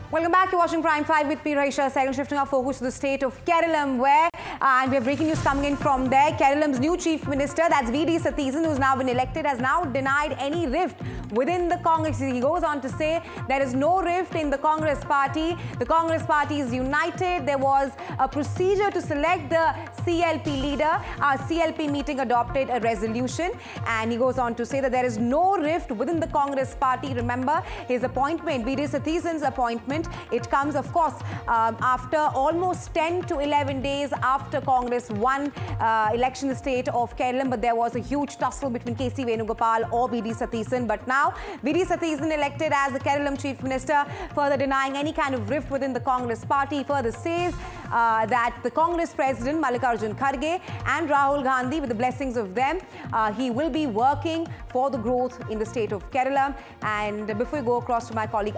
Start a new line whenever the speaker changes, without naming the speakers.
Welcome back. You're watching Prime 5 with me, Raisha. Second, shifting our focus to the state of Kerala, where, and we have breaking news coming in from there. Kerala's new Chief Minister, that's V.D. Satheesan, who's now been elected, has now denied any rift within the Congress. He goes on to say there is no rift in the Congress party. The Congress party is united. There was a procedure to select the CLP leader. Our CLP meeting adopted a resolution, and he goes on to say that there is no rift within the Congress party. Remember, his appointment, V.D. Satheesan's appointment, it comes, of course, after almost 10 to 11 days after Congress won election in the state of Kerala. But there was a huge tussle between K.C. Venugopal or V.D. Satheesan. But now, V.D. Satheesan elected as the Kerala Chief Minister, further denying any kind of rift within the Congress party. Further says that the Congress President, Mallikarjun Kharge, and Rahul Gandhi, with the blessings of them, he will be working for the growth in the state of Kerala. And before we go across to my colleague